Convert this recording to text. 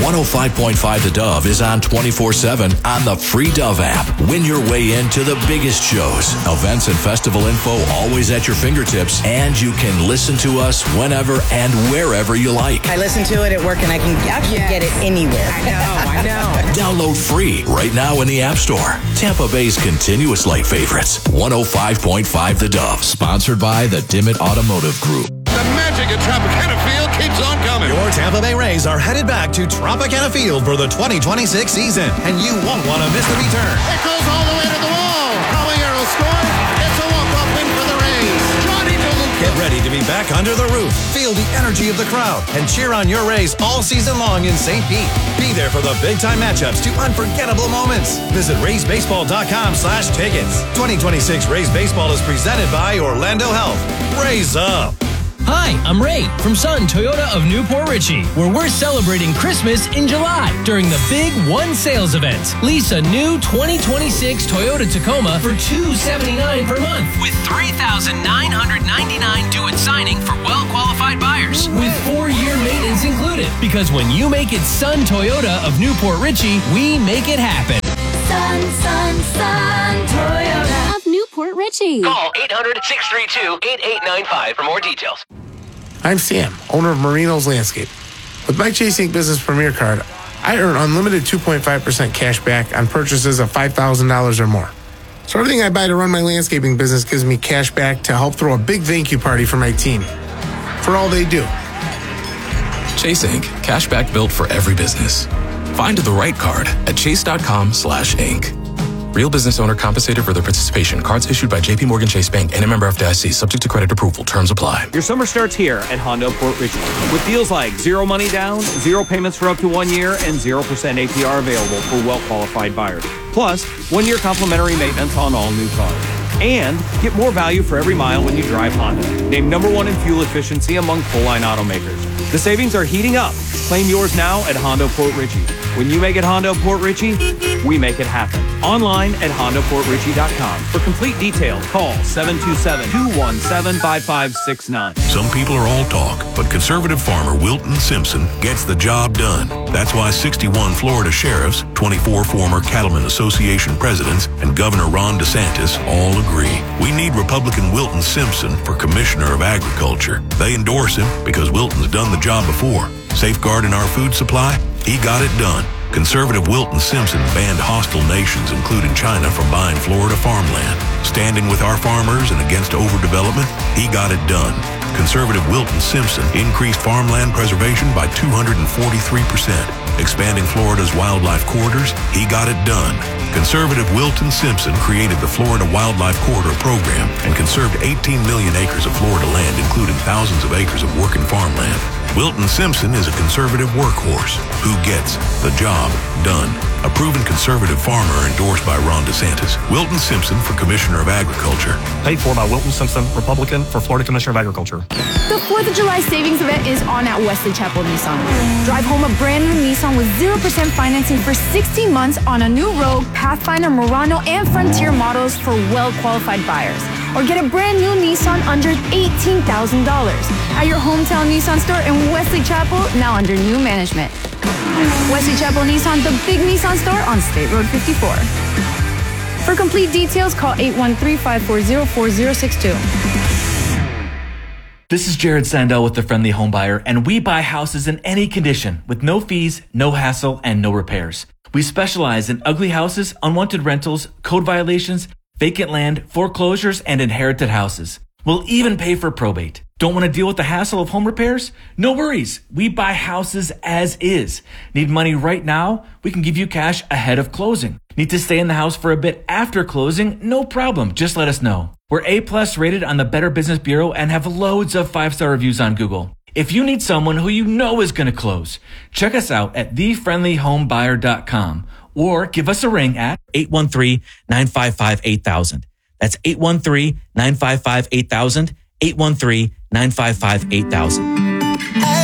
105.5 The Dove is on 24/7 on the free Dove app. Win your way into the biggest shows, events, and festival info always at your fingertips, and you can listen to us whenever and wherever you like. I listen to it at work, and I can actually get it anywhere. I know. Download free right now in the App Store. Tampa Bay's continuous light favorites. 105.5 The Dove, sponsored by the Dimmitt Automotive Group. The magic at Tropicana Field keeps on coming. Your Tampa Bay Rays are headed back to Tropicana Field for the 2026 season, and you won't want to miss the return. It goes all the way to the wall. Caballero scores. It's a walk-off win for the Rays. Johnny DeLuca. Get ready to be back under the roof, feel the energy of the crowd, and cheer on your Rays all season long in St. Pete. Be there for the big-time matchups to unforgettable moments. Visit RaysBaseball.com/tickets. 2026 Rays Baseball is presented by Orlando Health. Rays up. Hi, I'm Ray from Sun Toyota of Newport Richey, where we're celebrating Christmas in July during the Big One Sales event. Lease a new 2026 Toyota Tacoma for $279 per month with $3,999 due at signing for well-qualified buyers with 4-year maintenance included. Because when you make it Sun Toyota of Newport Richey, we make it happen. Sun Toyota of Newport Richey. Call 800-632-8895 for more details. I'm Sam, owner of Marino's Landscape. With my Chase Ink Business Premier Card, I earn unlimited 2.5% cash back on purchases of $5,000 or more. So everything I buy to run my landscaping business gives me cash back to help throw a big thank you party for my team, for all they do. Chase Ink. Cashback built for every business. Find the right card at chase.com/ink. Real business owner compensated for their participation. Cards issued by JP Morgan Chase Bank and a member FDIC, subject to credit approval. Terms apply. Your summer starts here at Honda Port Richey with deals like 0 money down, 0 payments for up to 1 year, and 0% APR available for well-qualified buyers. Plus, 1-year complimentary maintenance on all new cars. And get more value for every mile when you drive Honda. Named #1 in fuel efficiency among full-line automakers. The savings are heating up. Claim yours now at Honda Port Richey. When you make it Honda Port Richey, we make it happen. Online at HondaPortRichey.com. For complete details, call 727-217-5569. Some people are all talk, but conservative farmer Wilton Simpson gets the job done. That's why 61 Florida sheriffs, 24 former Cattlemen Association presidents, and Governor Ron DeSantis all agree. We need Republican Wilton Simpson for Commissioner of Agriculture. They endorse him because Wilton's done the job before. Safeguarding our food supply? He got it done. Conservative Wilton Simpson banned hostile nations, including China, from buying Florida farmland. Standing with our farmers and against overdevelopment? He got it done. Conservative Wilton Simpson increased farmland preservation by 243%. Expanding Florida's wildlife corridors? He got it done. Conservative Wilton Simpson created the Florida Wildlife Corridor Program and conserved 18 million acres of Florida land, including thousands of acres of working farmland. Wilton Simpson is a conservative workhorse who gets the job done. A proven conservative farmer endorsed by Ron DeSantis. Wilton Simpson for Commissioner of Agriculture. Paid for by Wilton Simpson, Republican, for Florida Commissioner of Agriculture. The 4th of July savings event is on at Wesley Chapel Nissan. Drive home a brand new Nissan with 0% financing for 16 months on a new Rogue, Pathfinder, Murano, and Frontier models for well-qualified buyers. Or get a brand new Nissan under $18,000 at your hometown Nissan store in Wesley Chapel, now under new management. Wesley Chapel Nissan, the big Nissan store on State Road 54. For complete details, call 813-540-4062. This is Jared Sandell with The Friendly Home Buyer, and we buy houses in any condition with no fees, no hassle, and no repairs. We specialize in ugly houses, unwanted rentals, code violations, vacant land, foreclosures, and inherited houses. We'll even pay for probate. Don't want to deal with the hassle of home repairs? No worries. We buy houses as is. Need money right now? We can give you cash ahead of closing. Need to stay in the house for a bit after closing? No problem. Just let us know. We're A+ rated on the Better Business Bureau and have loads of 5-star reviews on Google. If you need someone who you know is going to close, check us out at thefriendlyhomebuyer.com or give us a ring at 813-955-8000. That's 813-955-8000, 813-955-8000.